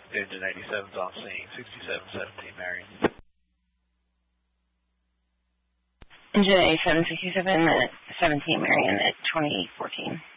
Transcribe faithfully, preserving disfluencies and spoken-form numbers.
Engine eighty-seven's on scene, sixty-seven seventeen Marion. Engine eighty-seven, sixty-seven, seventeen Marion at twenty fourteen.